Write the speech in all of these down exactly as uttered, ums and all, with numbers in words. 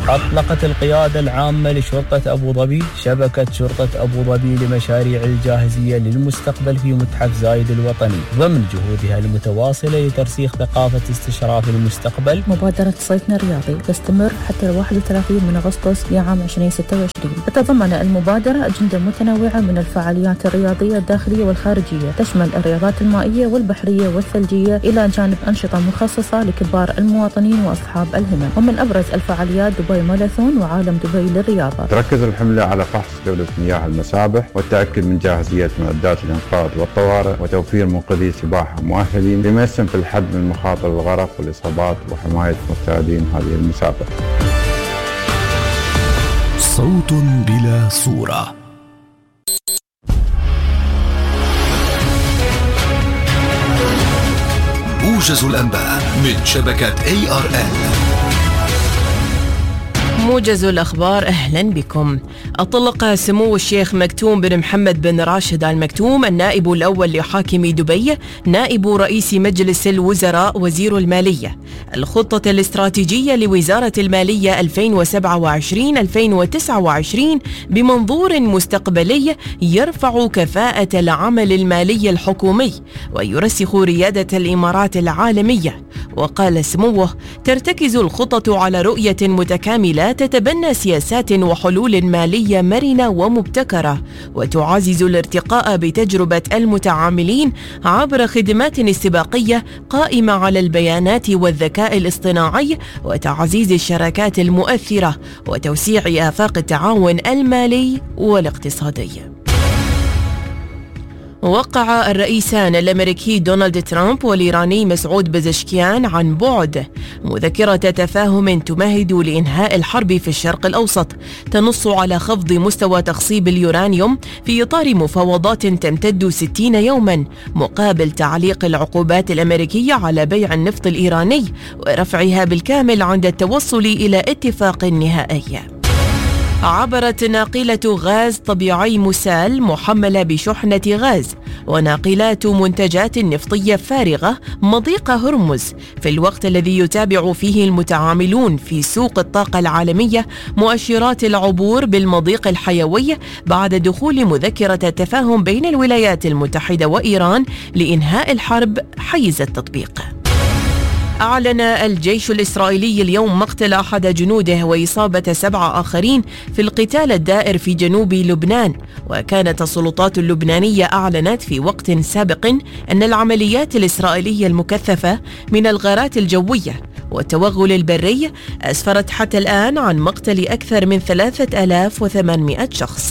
أطلقت القيادة العامة لشرطة أبو ظبي شبكة شرطة أبو ظبي لمشاريع الجاهزية للمستقبل في متحف زايد الوطني ضمن جهودها المتواصلة لترسيخ ثقافة استشراف المستقبل. مبادرة صيفنا الرياضي تستمر حتى واحد وثلاثين من أغسطس لعام ألفين وستة وعشرين. تتضمن المبادرة أجندة متنوعة من الفعاليات الرياضية الداخلية والخارجية، تشمل الرياضات المائية والبحرية والثلجية إلى جانب أنشطة مخصصة لكبار المواطنين وأصحاب الهمم. ومن أبرز الفعاليات دبي ماراثون وعالم دبي للرياضة. تركز الحملة على فحص جودة مياه المسابح والتأكد من جاهزية معدات الإنقاذ والطوارئ وتوفير منقذي سباحة مؤهلين بما يسهم في الحد من مخاطر الغرق والإصابات وحماية مشاهدين هذه المسابقة. صوت بلا صورة. موجز الأنباء من شبكة إيه آر إل. موجز الأخبار، أهلا بكم. أطلق سمو الشيخ مكتوم بن محمد بن راشد آل مكتوم النائب الأول لحاكم دبي نائب رئيس مجلس الوزراء وزير المالية الخطة الاستراتيجية لوزارة المالية ألفين وسبعة وعشرين ألفين وتسعة وعشرين بمنظور مستقبلي يرفع كفاءة العمل المالي الحكومي ويرسخ ريادة الإمارات العالمية. وقال سموه: ترتكز الخطة على رؤية متكاملة تتبنى سياسات وحلول مالية مرنة ومبتكرة وتعزز الارتقاء بتجربة المتعاملين عبر خدمات استباقية قائمة على البيانات والذكاء الاصطناعي وتعزيز الشراكات المؤثرة وتوسيع آفاق التعاون المالي والاقتصادي. وقع الرئيسان الأمريكي دونالد ترامب والإيراني مسعود بزشكيان عن بعد مذكرة تفاهم تمهد لإنهاء الحرب في الشرق الأوسط تنص على خفض مستوى تخصيب اليورانيوم في إطار مفاوضات تمتد ستين يوما مقابل تعليق العقوبات الأمريكية على بيع النفط الإيراني ورفعها بالكامل عند التوصل إلى اتفاق نهائي. عبرت ناقلة غاز طبيعي مسال محملة بشحنة غاز وناقلات منتجات نفطية فارغة مضيق هرمز في الوقت الذي يتابع فيه المتعاملون في سوق الطاقة العالمية مؤشرات العبور بالمضيق الحيوي بعد دخول مذكرة التفاهم بين الولايات المتحدة وإيران لإنهاء الحرب حيز التطبيق. أعلن الجيش الإسرائيلي اليوم مقتل أحد جنوده وإصابة سبعة آخرين في القتال الدائر في جنوب لبنان. وكانت السلطات اللبنانية أعلنت في وقت سابق أن العمليات الإسرائيلية المكثفة من الغارات الجوية والتوغل البري أسفرت حتى الآن عن مقتل أكثر من ثلاثة آلاف وثمانمائة شخص.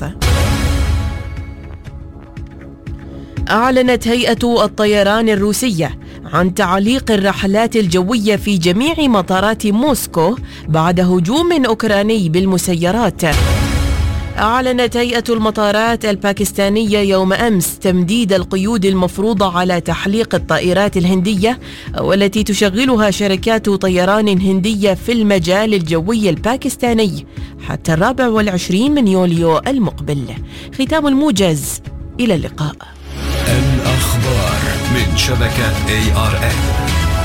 أعلنت هيئة الطيران الروسية عن تعليق الرحلات الجوية في جميع مطارات موسكو بعد هجوم أوكراني بالمسيرات. أعلنت هيئة المطارات الباكستانية يوم أمس تمديد القيود المفروضة على تحليق الطائرات الهندية والتي تشغلها شركات طيران هندية في المجال الجوي الباكستاني حتى الرابع والعشرين من يوليو المقبل. ختام الموجز، إلى اللقاء. الأخبار من شبكة إيه آر إل.